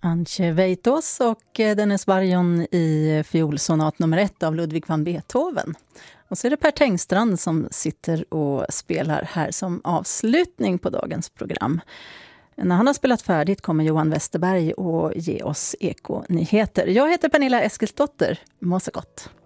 Antje Weitos och Dennis Barjon i fiolsonat nummer 1 av Ludwig van Beethoven. Och så är det Per Tengstrand som sitter och spelar här som avslutning på dagens program. När han har spelat färdigt kommer Johan Westerberg och ge oss Eko-nyheter. Jag heter Pernilla Eskilsdotter. Må så gott!